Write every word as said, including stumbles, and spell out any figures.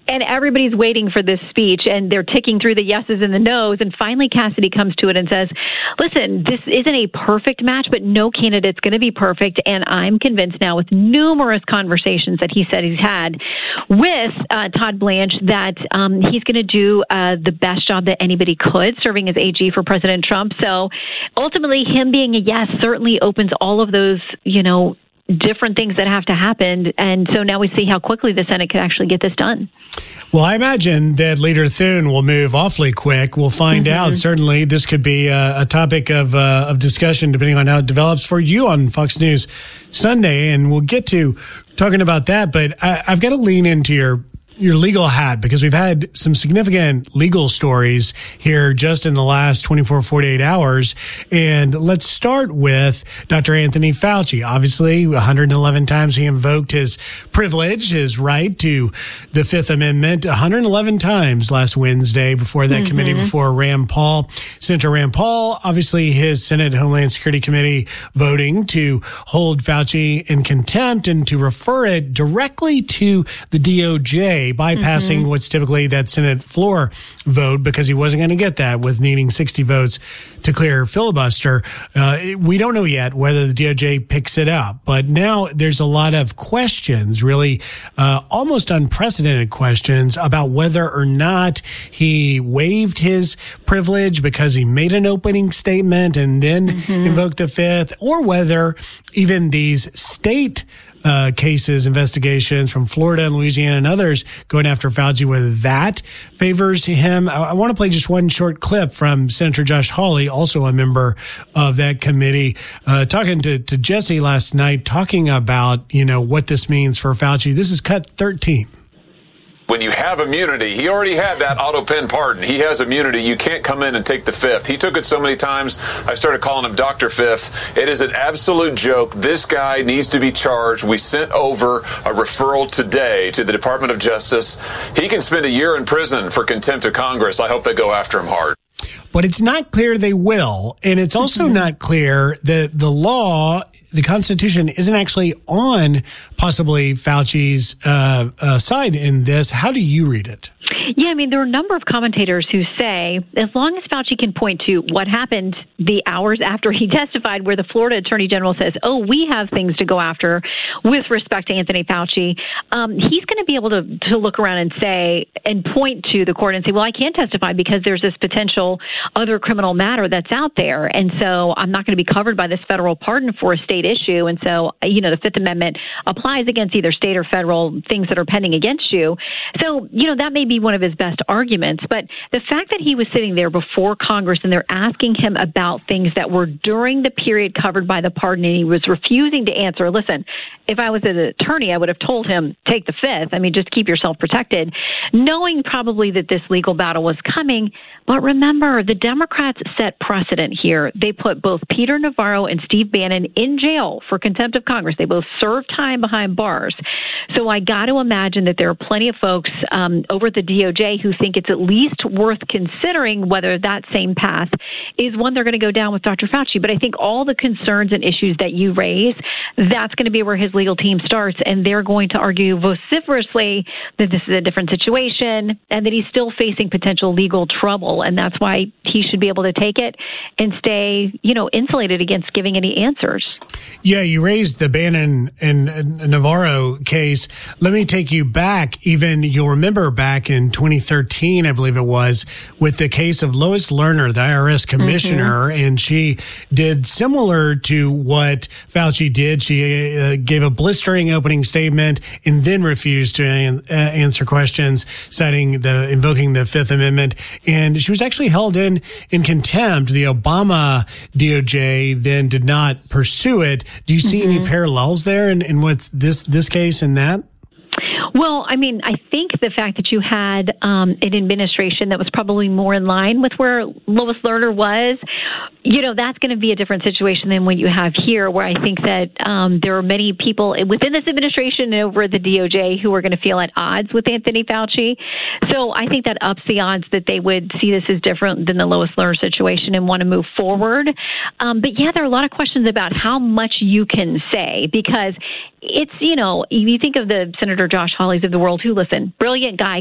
And everybody's waiting for this speech, and they're ticking through the yeses and the nos. And finally, Cassidy comes to it and says, listen, this isn't a perfect match, but no candidate's going to be perfect. And I'm convinced now with numerous conversations that he said he's had with uh, Todd Blanche that um, he's going to do uh, the best job that anybody could serving as A G for President Trump. So ultimately, him being a yes certainly opens all of those, you know, different things that have to happen. And so now we see how quickly the Senate could actually get this done. Well, I imagine that Leader Thune will move awfully quick. We'll find mm-hmm. out. Certainly, this could be a, a topic of uh, of discussion depending on how it develops for you on Fox News Sunday. And we'll get to talking about that. But I, I've got to lean into your your legal hat, because we've had some significant legal stories here just in the last twenty-four, forty-eight hours. And let's start with Doctor Anthony Fauci. Obviously, one hundred eleven times he invoked his privilege, his right to the Fifth Amendment, one hundred eleven times last Wednesday before that mm-hmm. committee, before Rand Paul. Senator Rand Paul, obviously his Senate Homeland Security Committee voting to hold Fauci in contempt and to refer it directly to the D O J, bypassing mm-hmm. what's typically that Senate floor vote, because he wasn't going to get that with needing sixty votes to clear filibuster. Uh, we don't know yet whether the D O J picks it up, but now there's a lot of questions, really uh, almost unprecedented questions about whether or not he waived his privilege because he made an opening statement and then mm-hmm. invoked the Fifth, or whether even these state Uh, cases, investigations from Florida and Louisiana and others going after Fauci, whether that favors him. I, I want to play just one short clip from Senator Josh Hawley, also a member of that committee, uh, talking to, to Jesse last night, talking about, you know, what this means for Fauci. This is cut thirteen. When you have immunity, he already had that auto pen pardon. He has immunity. You can't come in and take the Fifth. He took it so many times, I started calling him Doctor Fifth. It is an absolute joke. This guy needs to be charged. We sent over a referral today to the Department of Justice. He can spend a year in prison for contempt of Congress. I hope they go after him hard. But it's not clear they will. And it's also mm-hmm. not clear that the law, the Constitution, isn't actually on possibly Fauci's uh, uh, side in this. How do you read it? Yeah, I mean, there are a number of commentators who say as long as Fauci can point to what happened the hours after he testified, where the Florida Attorney General says, oh, we have things to go after with respect to Anthony Fauci, um, he's going to be able to, to look around and say and point to the court and say, well, I can't testify because there's this potential other criminal matter that's out there. And so I'm not going to be covered by this federal pardon for a state issue. And so, you know, the Fifth Amendment applies against either state or federal things that are pending against you. So, you know, that may be one of his best arguments. But the fact that he was sitting there before Congress and they're asking him about things that were during the period covered by the pardon, and he was refusing to answer. Listen, if I was an attorney, I would have told him, take the Fifth. I mean, just keep yourself protected, knowing probably that this legal battle was coming. But remember, the Democrats set precedent here. They put both Peter Navarro and Steve Bannon in jail for contempt of Congress. They both served time behind bars. So I got to imagine that there are plenty of folks um, over at the D O J who think it's at least worth considering whether that same path is one they're going to go down with Doctor Fauci. But I think all the concerns and issues that you raise, that's going to be where his legal team starts, and they're going to argue vociferously that this is a different situation and that he's still facing potential legal trouble, and that's why he should be able to take it and stay, you know, insulated against giving any answers. Yeah, you raised the Bannon and, and Navarro case. Let me take you back. Even you'll remember back in twenty thirteen, I believe it was, with the case of Lois Lerner, the I R S commissioner, mm-hmm. and she did similar to what Fauci did. She uh, gave a blistering opening statement and then refused to an- uh, answer questions, citing the invoking the Fifth Amendment, and she was actually held in in contempt. The Obama D O J then did not pursue it. Do you see mm-hmm. any parallels there in, in what's this this case and that? Well, I mean, I think the fact that you had um, an administration that was probably more in line with where Lois Lerner was, you know, that's going to be a different situation than what you have here, where I think that um, there are many people within this administration and over at the D O J who are going to feel at odds with Anthony Fauci. So I think that ups the odds that they would see this as different than the Lois Lerner situation and want to move forward. Um, but yeah, there are a lot of questions about how much you can say, because it's, you know, you think of the Senator Josh Hawleys of the world who, listen, brilliant guy,